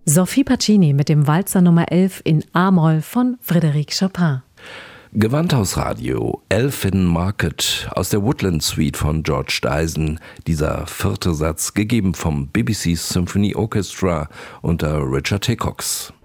Sophie Pacini mit dem Walzer Nummer 11 in A-Moll von Frédéric Chopin. Gewandhausradio, Elfin Market aus der Woodland Suite von George Dyson. Dieser vierte Satz gegeben vom BBC Symphony Orchestra unter Richard Hickox.